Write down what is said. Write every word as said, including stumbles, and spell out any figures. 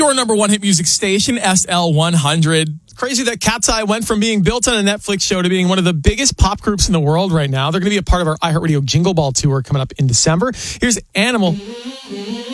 Your number one hit music station, S L one hundred. Crazy that Cat's Eye went from being built on a Netflix show to being one of the biggest pop groups in the world right now. They're going to be a part of our iHeartRadio Jingle Ball tour coming up in December. Here's Animal.